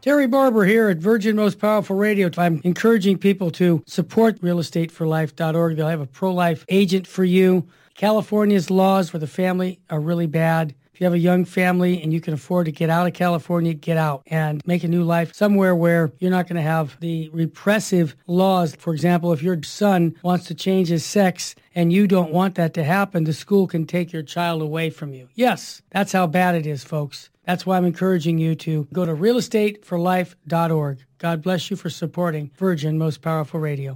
Terry Barber here at Virgin Most Powerful Radio. I'm encouraging people to support realestateforlife.org. They'll have a pro-life agent for you. California's laws for the family are really bad. If you have a young family and you can afford to get out of California, get out and make a new life somewhere where you're not going to have the repressive laws. For example, if your son wants to change his sex and you don't want that to happen, the school can take your child away from you. Yes, that's how bad it is, folks. That's why I'm encouraging you to go to realestateforlife.org. God bless you for supporting Virgin Most Powerful Radio.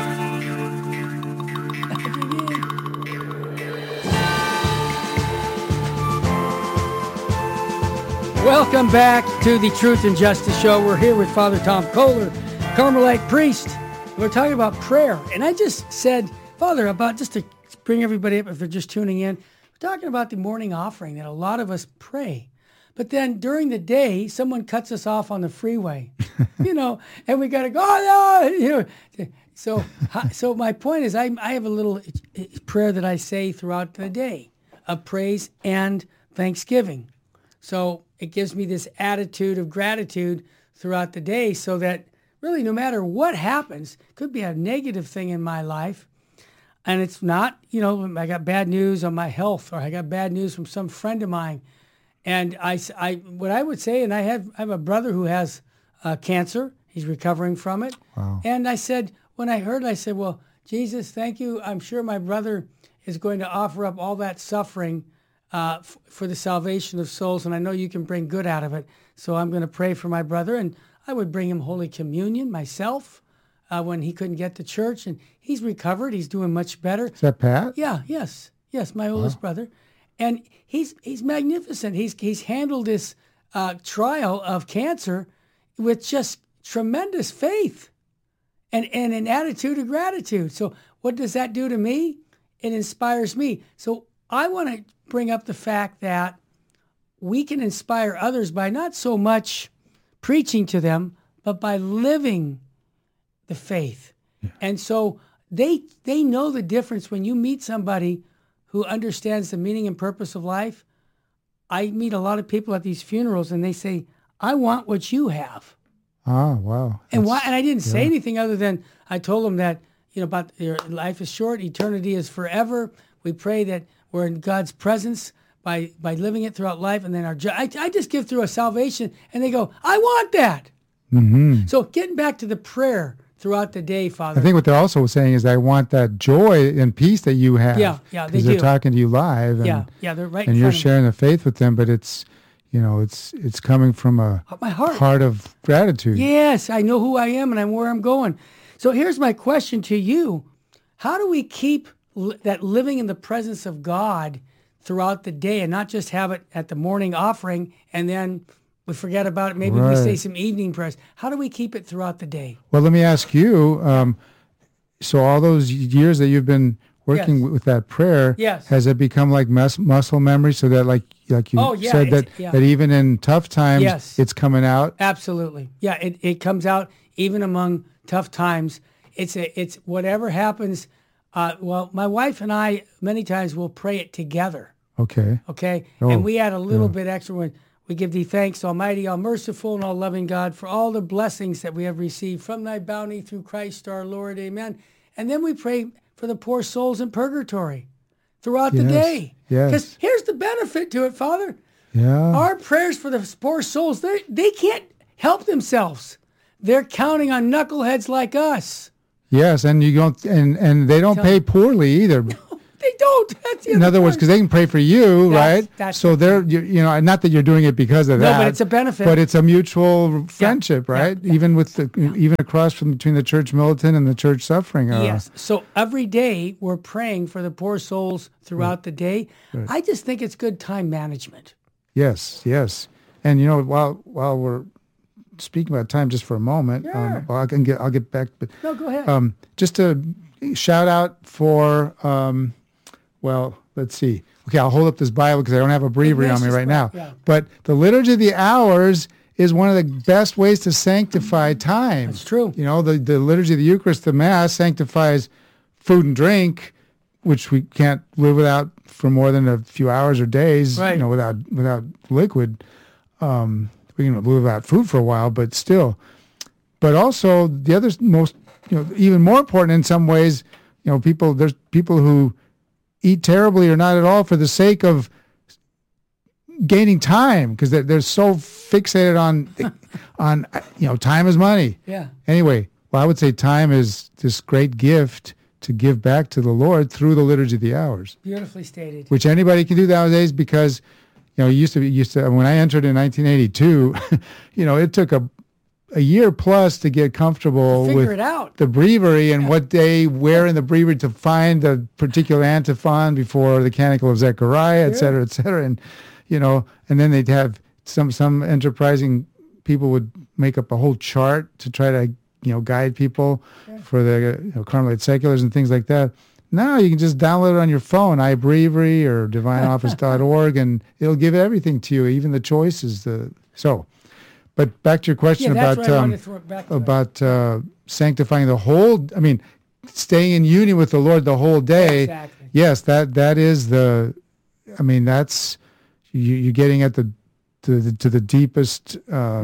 Welcome back to the Truth and Justice Show. We're here with Father Tom Kohler, Carmelite priest. We're talking about prayer. And I just said, Father, about just to bring everybody up if they're just tuning in, we're talking about the morning offering that a lot of us pray. But then during the day, someone cuts us off on the freeway, and we got to go, oh, no, So my point is I have a little prayer that I say throughout the day of praise and thanksgiving. So it gives me this attitude of gratitude throughout the day so that really no matter what happens, could be a negative thing in my life, and it's not, I got bad news on my health or I got bad news from some friend of mine. And what I would say, and I have a brother who has cancer. He's recovering from it. Wow. And I said, when I heard, I said, well, Jesus, thank you. I'm sure my brother is going to offer up all that suffering for the salvation of souls, and I know you can bring good out of it. So I'm going to pray for my brother, and I would bring him Holy Communion myself when he couldn't get to church, and he's recovered. He's doing much better. Is that Pat? Yeah, yes, my oldest brother, and he's magnificent. He's handled this trial of cancer with just tremendous faith and an attitude of gratitude. So what does that do to me? It inspires me. So I want to bring up the fact that we can inspire others by not so much preaching to them, but by living the faith. Yeah. And so they know the difference when you meet somebody who understands the meaning and purpose of life. I meet a lot of people at these funerals and they say, I want what you have. Oh, wow. And why? And I didn't say anything other than I told them that, about your life is short, eternity is forever. We pray that we're in God's presence by living it throughout life, and then I just give through a salvation, and they go, I want that. Mm-hmm. So getting back to the prayer throughout the day, Father. I think what they're also saying is I want that joy and peace that you have. Yeah, they do. Because they're talking to you live. And, they're right. And you're sharing the faith with them, but it's coming from my heart of gratitude. Yes, I know who I am and I'm where I'm going. So here's my question to you: how do we keep that living in the presence of God throughout the day, and not just have it at the morning offering and then we forget about it? Maybe we say some evening prayers. How do we keep it throughout the day? Well, let me ask you. So all those years that you've been working with that prayer, has it become like muscle memory, so that like you said that even in tough times, it's coming out? Absolutely. Yeah, it comes out even among tough times. It's whatever happens. Well, my wife and I many times will pray it together. Okay. And we add a little bit extra when we give thee thanks, Almighty, all merciful, and all loving God, for all the blessings that we have received from thy bounty through Christ our Lord. Amen. And then we pray for the poor souls in purgatory throughout the day. Yes. Because here's the benefit to it, Father. Yeah. Our prayers for the poor souls, they can't help themselves. They're counting on knuckleheads like us. Yes, and you don't, and they don't pay poorly either. No, they don't. That's in other words, because they can pray for you, right? So they're, not that you're doing it because of that. No, but it's a benefit. But it's a mutual friendship, right? Yeah. Even across from between the church militant and the church suffering. Yes. So every day we're praying for the poor souls throughout the day. Right. I just think it's good time management. Yes. And while we're speaking about time just for a moment, I'll get back. But no, go ahead. Just to shout out for, let's see. Okay, I'll hold up this Bible because I don't have a breviary on me right now. Yeah. But the Liturgy of the Hours is one of the best ways to sanctify time. That's true. The Liturgy of the Eucharist, the Mass, sanctifies food and drink, which we can't live without for more than a few hours or days, right. Without liquid. We we can live without food for a while, but still. But also the other most, even more important in some ways, there's people who eat terribly or not at all for the sake of gaining time, because they're so fixated on time is money. Yeah. Anyway, well, I would say time is this great gift to give back to the Lord through the Liturgy of the Hours. Beautifully stated. Which anybody can do nowadays, because used to when I entered in 1982, it took a year plus to get comfortable with the breviary and where in the breviary to find the particular antiphon before the Canticle of Zechariah, et cetera, and and then they'd have some enterprising people would make up a whole chart to try to guide people for the Carmelite seculars and things like that. Now you can just download it on your phone, iBreviary or divineoffice.org, and it'll give everything to you, even the choices. But back to your question about sanctifying the whole. I mean, staying in union with the Lord the whole day. Exactly. Yes, that is the. I mean, that's you're getting at the deepest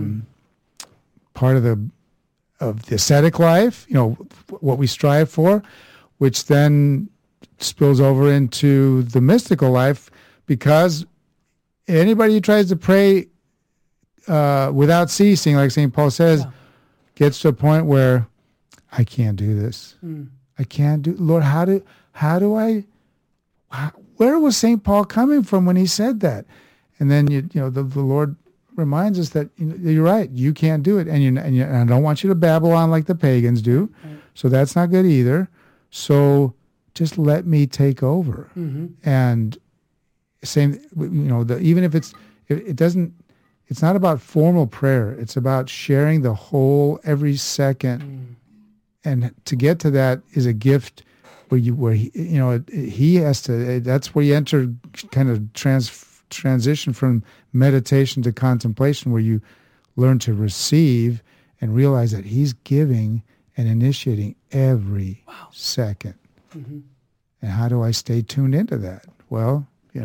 part of the ascetic life. What we strive for, which then spills over into the mystical life, because anybody who tries to pray without ceasing, like St. Paul says, gets to a point where I can't do this. I can't do. Lord, how do I? Where was St. Paul coming from when he said that? And then the Lord reminds us that you're right. You can't do it, and I don't want you to babble on like the pagans do. Right. So that's not good either. So just let me take over. Mm-hmm. And same, even if it doesn't. It's not about formal prayer. It's about sharing the whole every second. And to get to that is a gift where he has to. That's where you enter kind of transition from meditation to contemplation, where you learn to receive and realize that he's giving and initiating every second. Mm-hmm. And how do I stay tuned into that? Well,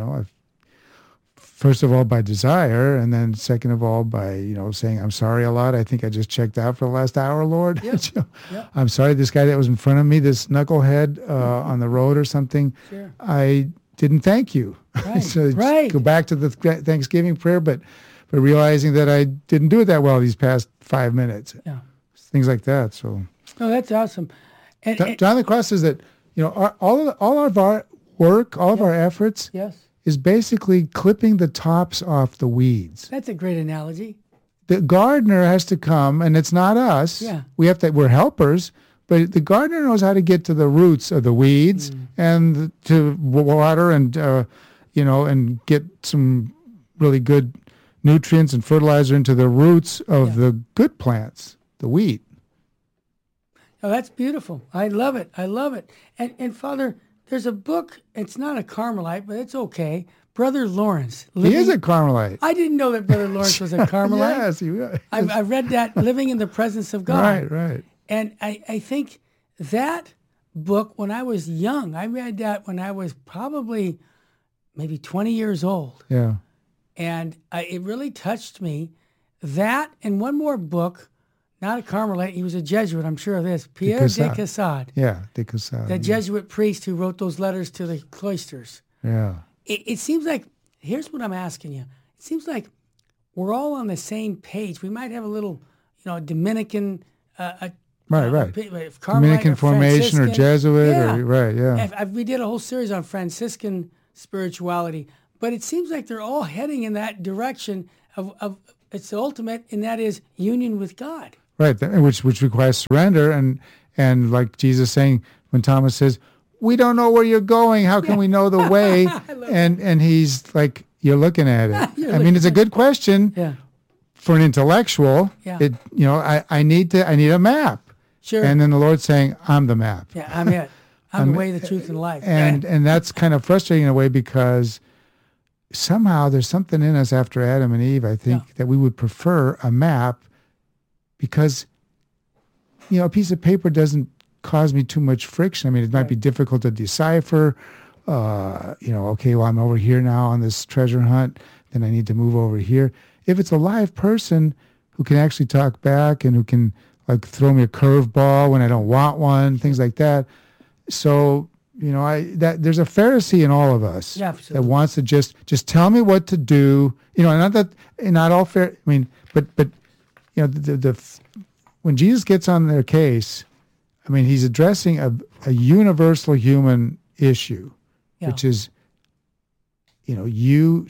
first of all, by desire, and then second of all, by, saying, I'm sorry a lot. I think I just checked out for the last hour, Lord. Yep. Yep. I'm sorry, this guy that was in front of me, this knucklehead on the road or something, sure. I didn't thank you. Right. So go back to the Thanksgiving prayer, but realizing that I didn't do it that well these past 5 minutes. Yeah. Things like that. So. Oh, that's awesome. And John the Cross says that, all of our work, all of our efforts, is basically clipping the tops off the weeds. That's a great analogy. The gardener has to come, and it's not us. Yeah. We're helpers, but the gardener knows how to get to the roots of the weeds and to water and and get some really good nutrients and fertilizer into the roots of the good plants, the wheat. Oh, that's beautiful. I love it. And Father, there's a book. It's not a Carmelite, but it's okay. Brother Lawrence. He is a Carmelite. I didn't know that Brother Lawrence was a Carmelite. Yes, he was. I read that, Living in the Presence of God. Right. And I think that book, when I was young, I read that when I was probably maybe 20 years old. Yeah. And it really touched me. That and one more book, not a Carmelite, he was a Jesuit, I'm sure of this, Pierre de Caussade. Yeah, de Caussade. The Jesuit priest who wrote those letters to the cloisters. Yeah. It seems like, here's what I'm asking you. It seems like we're all on the same page. We might have a little, Dominican... Right. Dominican formation or Jesuit. We did a whole series on Franciscan spirituality, but it seems like they're all heading in that direction of it's the ultimate, and that is union with God. Right, which requires surrender, and like Jesus saying when Thomas says, "We don't know where you're going. How can we know the way?" and he's like, "You're looking at it." I mean, it's a good question for an intellectual. Yeah. I need a map. Sure. And then the Lord's saying, "I'm the map." Yeah, I'm it. I'm the way, the truth, and the life. And that's kind of frustrating in a way, because somehow there's something in us after Adam and Eve, I think, that we would prefer a map, because, a piece of paper doesn't cause me too much friction. I mean, it might be difficult to decipher. Okay, well, I'm over here now on this treasure hunt, then I need to move over here. if it's a live person who can actually talk back and who can like throw me a curveball when I don't want one, things like that. So, there's a Pharisee in all of us that wants to just tell me what to do. Not all fair. I mean, but when Jesus gets on their case, I mean, he's addressing a universal human issue, which is, you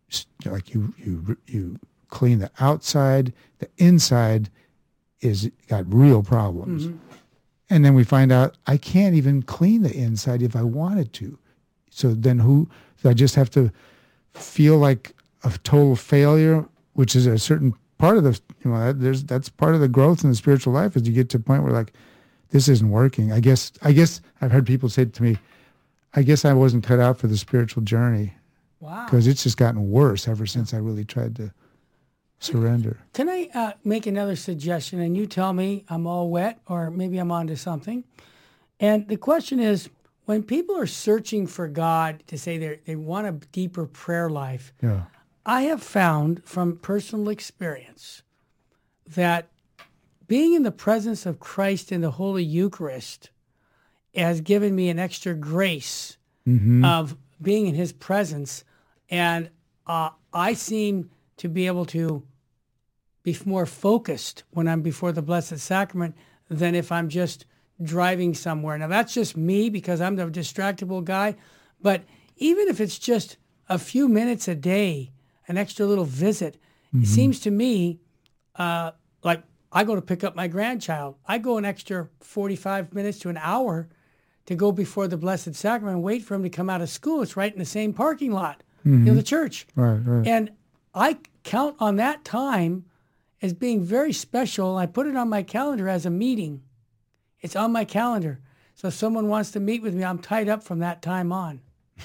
clean the outside, the inside is got real problems. Mm-hmm. And then we find out I can't even clean the inside if I wanted to. So then I just have to feel like a total failure, which is a certain part of the, that's part of the growth in the spiritual life, is you get to a point where like, this isn't working. I guess I've heard people say to me, I guess I wasn't cut out for the spiritual journey. Wow. Because it's just gotten worse ever since I really tried to surrender. Can I make another suggestion, and you tell me I'm all wet or maybe I'm onto something? And the question is, when people are searching for God to say they want a deeper prayer life, I have found from personal experience that being in the presence of Christ in the Holy Eucharist has given me an extra grace of being in his presence. And I seem to be able to be more focused when I'm before the Blessed Sacrament than if I'm just driving somewhere. Now, that's just me because I'm the distractible guy. But even if it's just a few minutes a day, an extra little visit, it seems to me like I go to pick up my grandchild. I go an extra 45 minutes to an hour to go before the Blessed Sacrament and wait for him to come out of school. It's right in the same parking lot, the church. Right. And I count on that time as being very special. I put it on my calendar as a meeting. It's on my calendar. So if someone wants to meet with me, I'm tied up from that time on.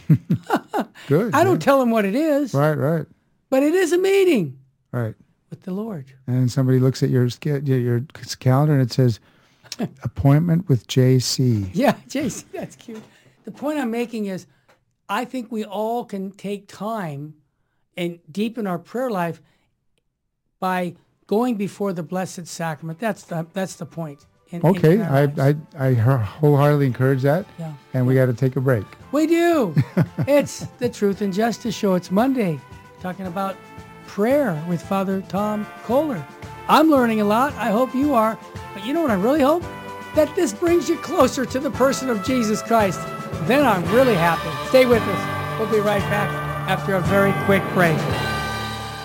Good. I don't tell them what it is. Right. But it is a meeting. Right. With the Lord. And somebody looks at your calendar and it says, appointment with JC. Yeah, JC, that's cute. The point I'm making is I think we all can take time and deepen our prayer life by going before the Blessed Sacrament. That's the point. Okay, I wholeheartedly encourage that. Yeah. And we got to take a break. We do. It's the Truth and Justice Show. It's Monday, talking about prayer with Father Tom Kohler. I'm learning a lot. I hope you are. But you know what I really hope? That this brings you closer to the person of Jesus Christ. Then I'm really happy. Stay with us. We'll be right back after a very quick break.